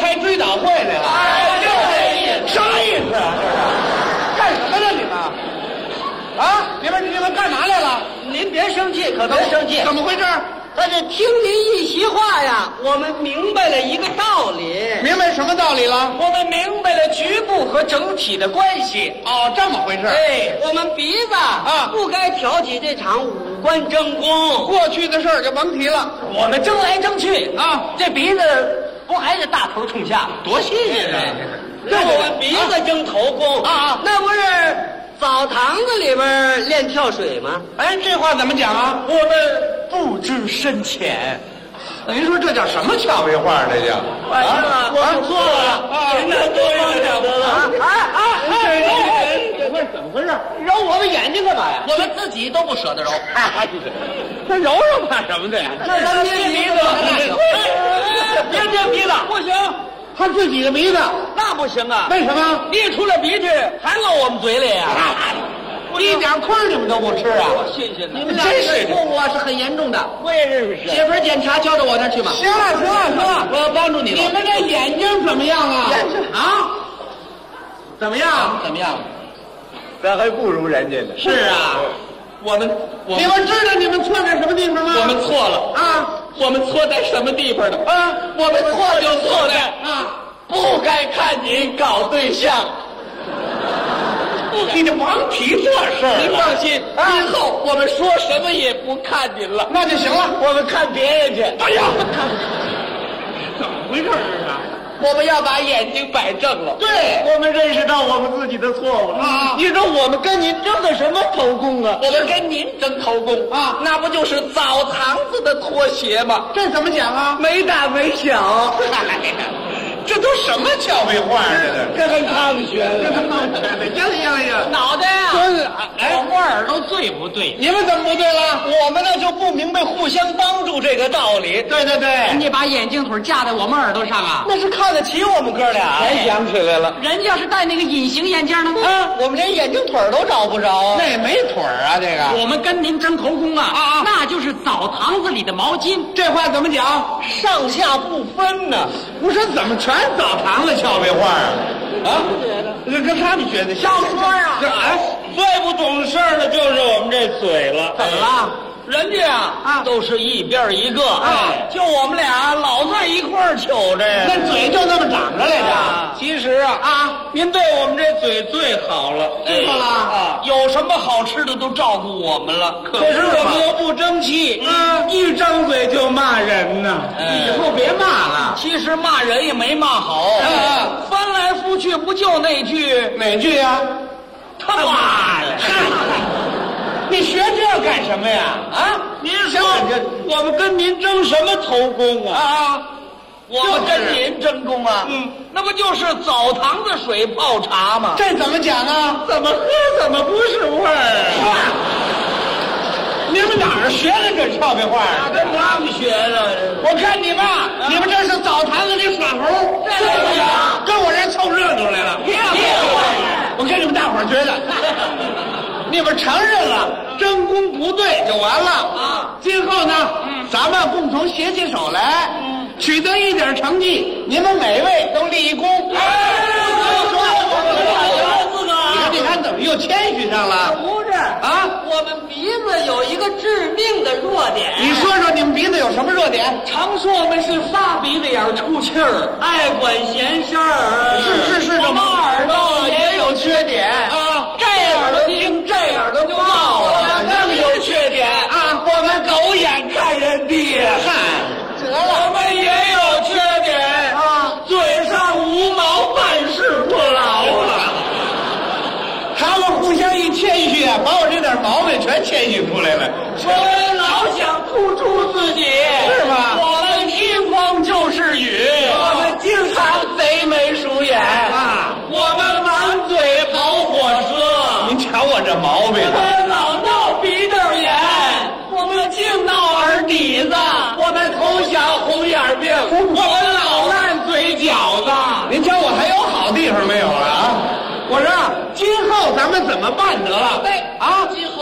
开追悼会来了？ 哎，就这意思。 啥意思啊？这是干什么呢？你们啊？你们干嘛来了？ 您别生气，可别生气。 怎么回事？ 但是听您一席话呀，我们明白了一个道理。 明白什么道理了？ 我们明白了局部和整体的关系。 哦，这么回事。 对，我们鼻子不该挑起这场五官争功。 过去的事儿就甭提了。 我们争来争去啊，这鼻子不还是大头冲下， 多新鲜啊！ 这我们鼻子争头功啊，那不是澡堂子里边练跳水吗？ 哎，这话怎么讲啊？ 我们不知深浅。 您说这叫什么俏皮话？这叫完了，我错了，您那多了得了！ 怎么回事？ 揉我们眼睛干嘛呀？我们自己都不舍得揉。 他揉揉干什么的呀？ 那咱捏鼻子，捏鼻子不行， 他自己的鼻子那不行啊！ 为什么？ 捏出了鼻涕还落我们嘴里呀？ 一点亏你们都不吃啊！ 新鲜的， 你们俩这个错误啊是很严重的。 我也认识。 写份检查交到我那儿去吧。行了，我要帮助你了。你们这眼睛怎么样啊？啊？怎么样？ 咱还不如人家呢。 是啊，我们你们知道你们错在什么地方吗？ 我们错了啊！ 我们错在什么地方呢？ 啊！ 我们错就错在不该看您搞对象。 你就甭提这事儿了。 您放心，今后我们说什么也不看您了， 那就行了。 我们看别人去。 哎呀，怎么回事啊？ 我们要把眼睛摆正了。 对， 我们认识到我们自己的错误了啊！ 你说我们跟您争的什么头功啊？ 我们跟您争头功啊， 那不就是澡堂子的拖鞋吗？ 这怎么讲啊？ 没大没小。 这都什么俏皮话啊？ 这跟他们学的， 行， 脑袋呀！我摸耳朵对不对？ 你们怎么不对了？ 我们呢就不明白互相帮助这个道理。 对， 人家把眼镜腿架在我们耳朵上啊， 那是看得起我们哥俩。 才想起来了， 人要是戴那个隐形眼镜呢？ 我们连眼睛腿都找不着。 那没腿啊，这个。 我们跟您争头功啊！那就是澡堂子里的毛巾。 这话怎么讲？ 上下不分呢。 不是怎么全澡堂子俏皮话啊？这跟他们学的。 要说呀， 最不懂事的就是我们这嘴了。 怎么了？ 人家都是一边一个，就我们俩老在一块儿瞅着呀。 那嘴就那么长着来着。 其实您对我们这嘴最好了， 知道了有什么好吃的都照顾我们了。 可是我们又不争气，一张嘴就骂人呢。 以后别骂了。 其实骂人也没骂好，翻来覆去不就那句哪句呀？ 他妈的！ 你学这干什么呀？ 您说我们跟您争什么头功啊？ 我们跟您争功啊？那不就是澡堂子水泡茶吗？ 这怎么讲啊？ 怎么喝怎么不是味儿你们哪儿学的这俏皮话啊？ 跟他们学的。 我看你们，你们这是澡堂子里耍猴，跟我这凑热闹来了。我跟你们大伙儿觉得，你们承认了争功不对就完了今后呢，咱们共同携起手来，取得一点成绩，你们每位都立一功。你看怎么又谦虚上了？ 不是我们鼻子有一个致命的弱点。 你说说你们鼻子有什么弱点？ 常说我们是仨鼻子眼出气儿，爱管闲事儿。 是， 我们耳朵也有缺点这耳朵听，这耳朵就冒了，更有缺点我们狗眼看人低得了， 我们也有缺点嘴上无毛，办事不牢了。 他们互相一谦虚把我这点毛病全谦虚出来了。 我们老想突出自己， 是吗？ 我们听风就是雨，我们经常贼眉鼠眼我们满嘴跑火车。 您瞧我这毛病， 我们老闹鼻窦炎，我们净闹耳底子，我们从小红眼病，我们老烂嘴角子。 您瞧我还有好地方没有了我说今后咱们怎么办得了？ 今后